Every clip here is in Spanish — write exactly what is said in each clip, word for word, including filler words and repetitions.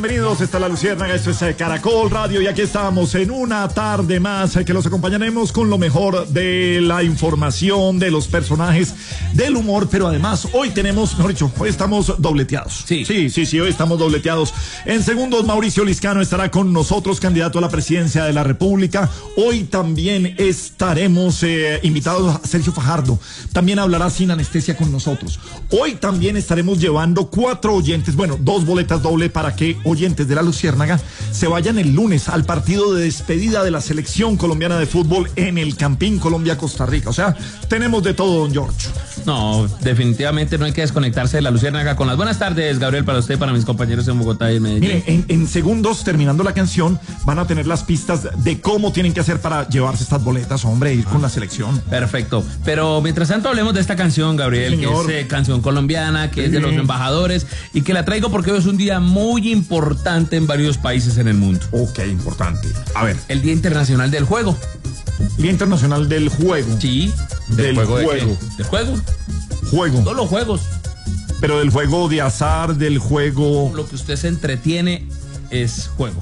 bienvenidos. Esta es La Luciérnaga, esto es Caracol Radio y aquí estamos en una tarde más que los acompañaremos con lo mejor de la información, de los personajes, del humor, pero además hoy tenemos, mejor dicho, hoy estamos dobleteados. Sí. Sí, sí, sí, hoy estamos dobleteados. En segundos, Mauricio Liscano estará con nosotros, candidato a la presidencia de la República. Hoy también estaremos eh, invitados a Sergio Fajardo. También hablará sin anestesia con nosotros. Hoy también estaremos llevando cuatro oyentes, bueno, dos boletas doble para que oyentes de La Luciérnaga se vayan el lunes al partido de despedida de la selección colombiana de fútbol en el Campín Colombia-Costa Rica. O sea, tenemos de todo, don George. No, definitivamente no hay que desconectarse de La Luciérnaga. Con las buenas tardes, Gabriel, para usted, para mis compañeros en Bogotá y en Medellín. Mire, en, en segundos, terminando la canción, van a tener las pistas de cómo tienen que hacer para llevarse estas boletas, hombre, ir con la selección. Perfecto. Pero mientras tanto hablemos de esta canción, Gabriel, Sí, que es eh, canción colombiana, que sí. es de los embajadores, y que la traigo porque hoy es un día muy importante en varios países en el mundo. Ok, importante. A ver. El Día Internacional del Juego. Día Internacional del Juego. Sí. ¿Del, del juego? ¿De juego. ¿Del juego? Juego. Todos los juegos. Pero del juego de azar, del juego... Lo que usted se entretiene es juego.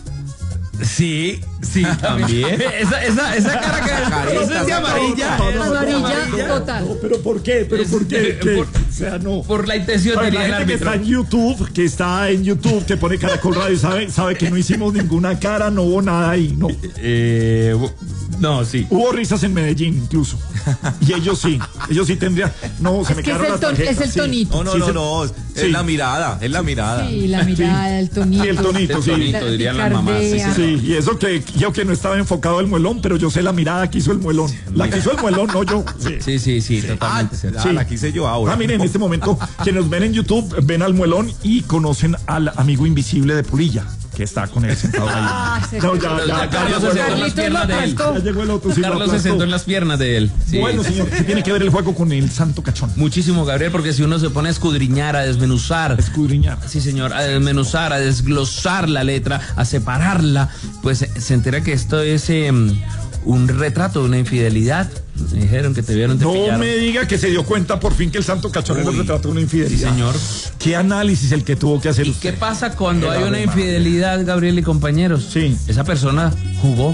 Sí, sí, también. esa, esa, esa cara que no sé si amarilla. Amarilla total. No, pero ¿por qué? ¿Pero por qué? Por, o sea, no. Por la intención de diría la el gente árbitro. que está en YouTube, que está en YouTube, que pone Caracol Radio, sabe, sabe que no hicimos ninguna cara, no hubo nada ahí, no. Eh, no, sí. Hubo risas en Medellín incluso. Y ellos sí, ellos sí tendrían. No, se es me que quedaron es las el, ton, tarjetas. es el tonito. No, no, sí, no, se... no, es sí. la mirada, es la mirada. Sí, la mirada, sí. el tonito. Sí, el tonito, el sí. tonito, La dirían las mamás. Sí, sí, sí, y eso que yo que no estaba enfocado el muelón, pero yo sé la mirada que hizo el muelón. La que hizo el muelón, no yo. Sí, sí, sí, sí, sí. totalmente. Ah, sí. la quise yo ahora. Ah, miren, en este momento, quienes nos ven en YouTube, ven al muelón y conocen al amigo invisible de Pulilla, que está con él sentado ahí. Ah, no, ya, ya, ya, ya, Carlos ya, se sentó en las piernas de él. ya llegó el otro. Sí, Carlos se sentó en las piernas de él. Sí. Bueno, señor, ¿qué tiene que ver el juego con el santo cachón? Muchísimo, Gabriel, porque si uno se pone a escudriñar, a desmenuzar. Escudriñar. Sí, señor, a desmenuzar, a desglosar la letra, a separarla, pues se entera que esto es eh, un retrato de una infidelidad. Me dijeron que te vieron, te No pillaron. me diga que se dio cuenta por fin que el santo cachón era el retrato de una infidelidad. Sí, señor. ¿Qué análisis el que tuvo que hacer ¿Y usted? qué pasa cuando Era hay una de infidelidad, Gabriel y compañeros? Sí. Esa persona jugó.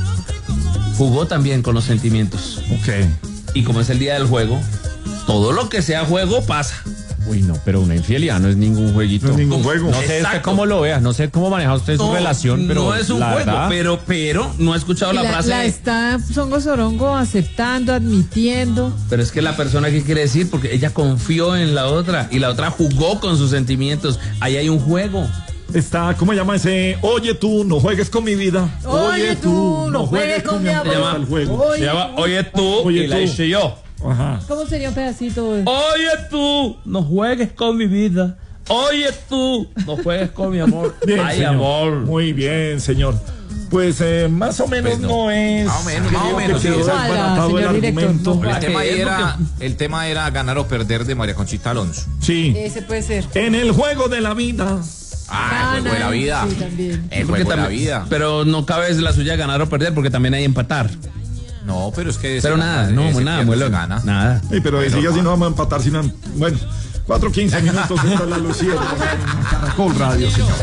Jugó también con los sentimientos. Ok. Y como es el día del juego, todo lo que sea juego pasa. Uy, no, pero una infidelidad no es ningún jueguito. No es ningún juego. No sé Exacto. usted cómo lo vea, no sé cómo maneja usted su No, relación, pero no es un la juego, verdad, pero, pero no ha escuchado la, la, frase. la está Songo Sorongo aceptando, admitiendo. Pero es que la persona, ¿qué quiere decir? Porque ella confió en la otra y la otra jugó con sus sentimientos. Ahí hay un juego. Está, ¿cómo se llama ese? Oye tú, no juegues con mi vida. Oye, tú, no juegues con mi amor. Se llama, El juego. Oye, se llama Oye tú Oye, y la tú. hice yo. Ajá. ¿Cómo sería un pedacito? De... Oye tú, no juegues con mi vida. Oye tú, no juegues con mi amor. Bien, Ay, señor. amor. Muy bien, señor. Pues eh, más o menos Pues no. no es. Más o menos, más o Creo que menos, sí, quedó esa- desbaratado señor el director, argumento. no. El tema, ¿Qué es lo era, el tema era ganar o perder de María Conchita Alonso. Sí. Ese puede ser. En el juego de la vida. Ah, el juego de la vida. Sí, también. El Porque juego de la también- vida. Pero no cabe desde la suya ganar o perder, porque también hay empatar. No, pero es que... Pero se nada, gana, no, se nada, pierde, muelo. se gana. Nada. Sí, pero Bueno, sigue así no. no vamos a empatar. Sino, bueno, cuatro quince minutos. Esta es La Luciérnaga. Caracol Radio, señor.